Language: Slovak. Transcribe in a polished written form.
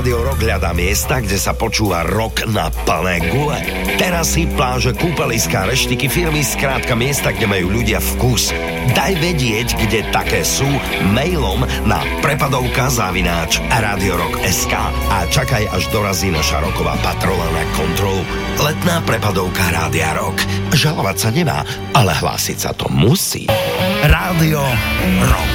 Rádio Rock hľadá miesta, kde sa počúva rock na plné gule. Terasy, pláže, kúpeliská, reštiky, firmy, skrátka miesta, kde majú ľudia vkus. Daj vedieť, kde také sú, mailom na prepadovka@radiorock.sk a čakaj, až dorazí naša roková patrola na kontrolu. Letná prepadovka Rádia Rock. Žalovať sa nemá, ale hlásiť sa to musí. Rádio Rock.